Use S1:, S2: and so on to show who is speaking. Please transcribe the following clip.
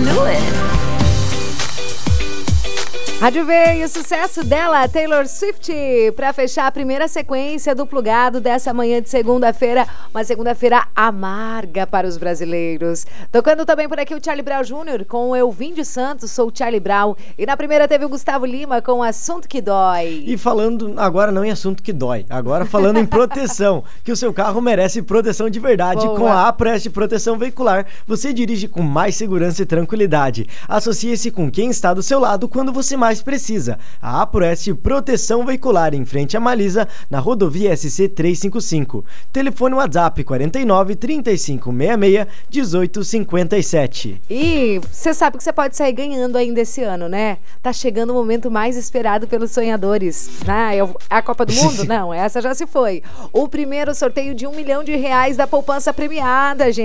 S1: knew it.
S2: Rádio V e o sucesso dela, Taylor Swift, para fechar a primeira sequência do Plugado dessa manhã de segunda-feira, uma segunda-feira amarga para os brasileiros. Tocando também por aqui o Charlie Brown Jr. com o Eu Vim de Santos, Sou Charlie Brown. E na primeira teve o Gustavo Lima com Assunto que Dói.
S3: E falando agora não em assunto que dói, agora falando em proteção, que o seu carro merece proteção de verdade.
S2: Boa.
S3: Com a Aproeste Proteção Veicular, você dirige com mais segurança e tranquilidade. Associe-se com quem está do seu lado quando você mais precisa. A Aproeste Proteção Veicular, em frente à Malisa, na rodovia SC 355. Telefone WhatsApp 49 35 66 18 57.
S2: E você sabe que você pode sair ganhando ainda esse ano, né? Tá chegando o momento mais esperado pelos sonhadores. É a Copa do Mundo? Não, essa já se foi. O primeiro sorteio de R$1 milhão da poupança premiada, gente.